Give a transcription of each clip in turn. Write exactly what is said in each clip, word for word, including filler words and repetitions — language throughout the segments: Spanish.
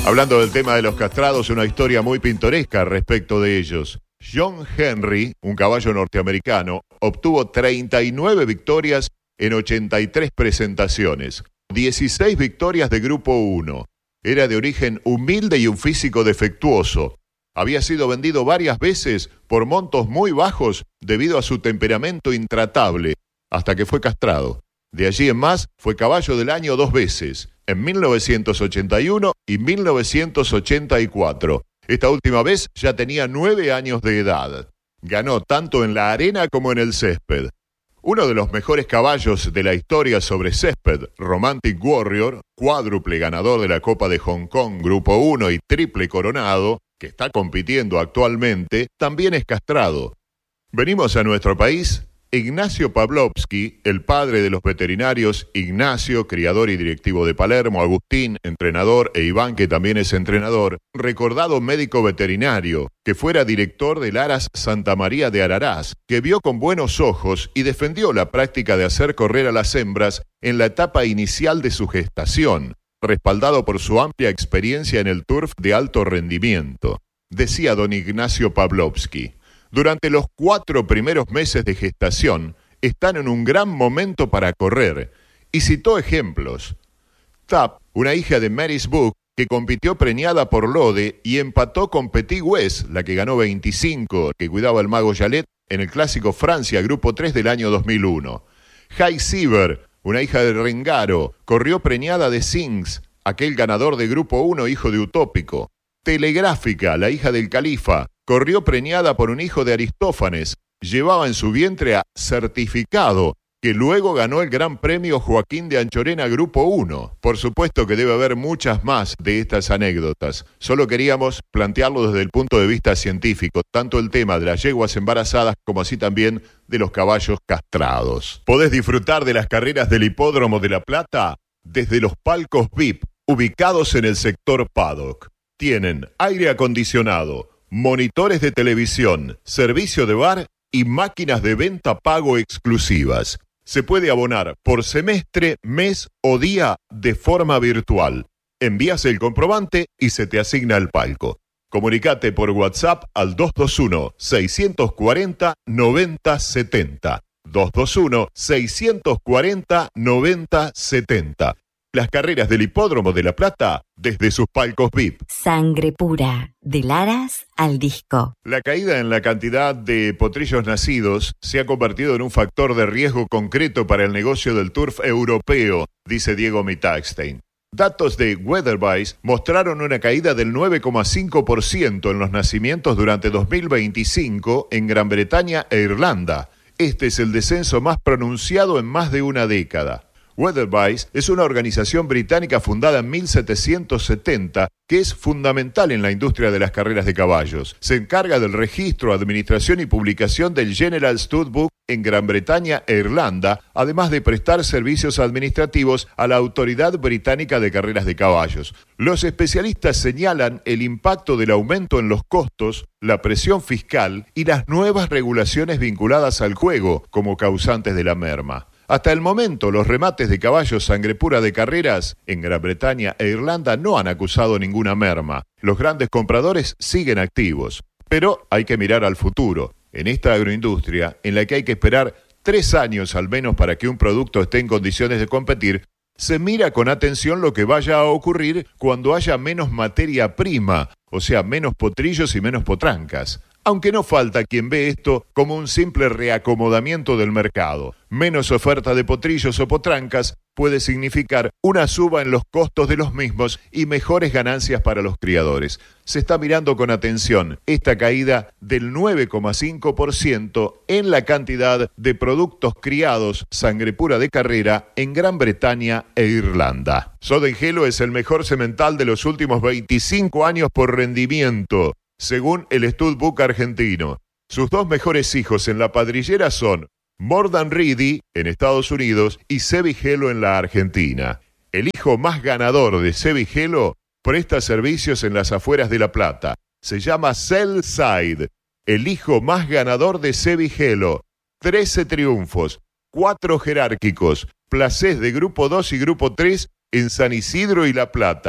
Hablando del tema de los castrados, una historia muy pintoresca respecto de ellos. John Henry, un caballo norteamericano, obtuvo treinta y nueve victorias en ochenta y tres presentaciones, dieciséis victorias de Grupo uno. Era de origen humilde y un físico defectuoso. Había sido vendido varias veces por montos muy bajos debido a su temperamento intratable, hasta que fue castrado. De allí en más, fue caballo del año dos veces, en mil novecientos ochenta y uno y mil novecientos ochenta y cuatro. Esta última vez ya tenía nueve años de edad. Ganó tanto en la arena como en el césped. Uno de los mejores caballos de la historia sobre césped, Romantic Warrior, cuádruple ganador de la Copa de Hong Kong Grupo uno y triple coronado, que está compitiendo actualmente, también es castrado. Venimos a nuestro país. Ignacio Pavlovsky, el padre de los veterinarios Ignacio, criador y directivo de Palermo, Agustín, entrenador, e Iván, que también es entrenador, recordado médico veterinario, que fuera director del Aras Santa María de Araraz, que vio con buenos ojos y defendió la práctica de hacer correr a las hembras en la etapa inicial de su gestación, respaldado por su amplia experiencia en el turf de alto rendimiento. Decía don Ignacio Pavlovsky: durante los cuatro primeros meses de gestación están en un gran momento para correr, y citó ejemplos. Tap, una hija de Mary's Book, que compitió preñada por Lode y empató con Petit West, la que ganó veinticinco, que cuidaba el mago Yalet, en el Clásico Francia, Grupo tres del año dos mil uno. High Siever, una hija de Rengaro, corrió preñada de Sings, aquel ganador de Grupo uno, hijo de Utópico. Telegráfica, la hija del Califa, corrió preñada por un hijo de Aristófanes, llevaba en su vientre a Certificado, que luego ganó el Gran Premio Joaquín de Anchorena Grupo uno. Por supuesto que debe haber muchas más de estas anécdotas. Solo queríamos plantearlo desde el punto de vista científico, tanto el tema de las yeguas embarazadas como así también de los caballos castrados. Podés disfrutar de las carreras del Hipódromo de La Plata desde los palcos V I P, ubicados en el sector paddock. Tienen aire acondicionado, monitores de televisión, servicio de bar y máquinas de venta pago exclusivas. Se puede abonar por semestre, mes o día de forma virtual. Envías el comprobante y se te asigna el palco. Comunicate por WhatsApp al dos dos uno, seis cuatro cero, nueve cero siete cero. dos dos uno, seis cuatro cero, nueve cero siete cero. Las carreras del Hipódromo de La Plata desde sus palcos V I P. Sangre pura, del Aras al disco. La caída en la cantidad de potrillos nacidos se ha convertido en un factor de riesgo concreto para el negocio del turf europeo, dice Diego Mitaxtein. Datos de Weatherby's mostraron una caída del nueve coma cinco por ciento en los nacimientos durante dos mil veinticinco en Gran Bretaña e Irlanda. Este es el descenso más pronunciado en más de una década. Weatherby's es una organización británica fundada en mil setecientos setenta que es fundamental en la industria de las carreras de caballos. Se encarga del registro, administración y publicación del General Stud Book en Gran Bretaña e Irlanda, además de prestar servicios administrativos a la Autoridad Británica de Carreras de Caballos. Los especialistas señalan el impacto del aumento en los costos, la presión fiscal y las nuevas regulaciones vinculadas al juego como causantes de la merma. Hasta el momento, los remates de caballos sangre pura de carreras en Gran Bretaña e Irlanda no han acusado ninguna merma. Los grandes compradores siguen activos, pero hay que mirar al futuro. En esta agroindustria, en la que hay que esperar tres años al menos para que un producto esté en condiciones de competir, se mira con atención lo que vaya a ocurrir cuando haya menos materia prima, o sea, menos potrillos y menos potrancas. Aunque no falta quien ve esto como un simple reacomodamiento del mercado. Menos oferta de potrillos o potrancas puede significar una suba en los costos de los mismos y mejores ganancias para los criadores. Se está mirando con atención esta caída del nueve coma cinco por ciento en la cantidad de productos criados sangre pura de carrera en Gran Bretaña e Irlanda. Sodengelo es el mejor semental de los últimos veinticinco años por rendimiento, según el Stud Book argentino. Sus dos mejores hijos en la padrillera son Mordan Reedy en Estados Unidos y Sevigelo en la Argentina. El hijo más ganador de Sevigelo presta servicios en las afueras de La Plata. Se llama Sellside. El hijo más ganador de Sevigelo. trece triunfos, cuatro jerárquicos, placés de Grupo dos y Grupo tres en San Isidro y La Plata.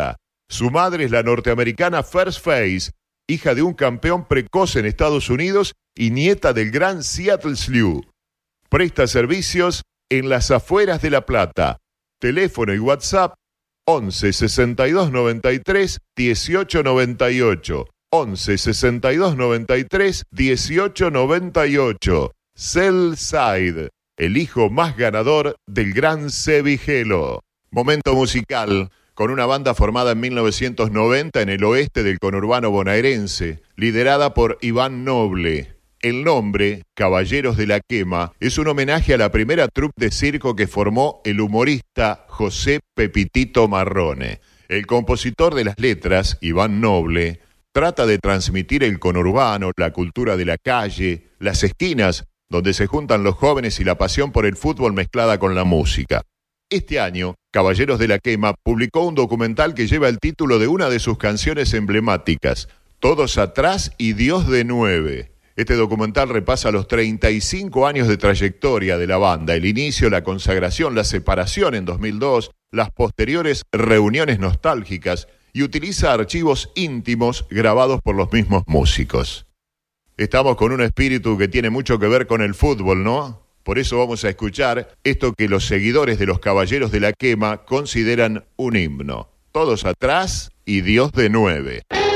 Su madre es la norteamericana First Face, hija de un campeón precoz en Estados Unidos y nieta del gran Seattle Slew. Presta servicios en las afueras de La Plata. Teléfono y WhatsApp once sesenta y dos noventa y tres dieciocho noventa y ocho. once sesenta y dos noventa y tres dieciocho noventa y ocho. Cellside, el hijo más ganador del gran Sevigelo. Momento musical con una banda formada en mil novecientos noventa en el oeste del conurbano bonaerense, liderada por Iván Noble. El nombre, Caballeros de la Quema, es un homenaje a la primera troupe de circo que formó el humorista José Pepitito Marrone. El compositor de las letras, Iván Noble, trata de transmitir el conurbano, la cultura de la calle, las esquinas donde se juntan los jóvenes y la pasión por el fútbol mezclada con la música. Este año, Caballeros de la Quema publicó un documental que lleva el título de una de sus canciones emblemáticas, Todos atrás y Dios de nueve. Este documental repasa los treinta y cinco años de trayectoria de la banda, el inicio, la consagración, la separación en dos mil dos, las posteriores reuniones nostálgicas y utiliza archivos íntimos grabados por los mismos músicos. Estamos con un espíritu que tiene mucho que ver con el fútbol, ¿no? Por eso vamos a escuchar esto que los seguidores de los Caballeros de la Quema consideran un himno. Todos atrás y Dios de nueve.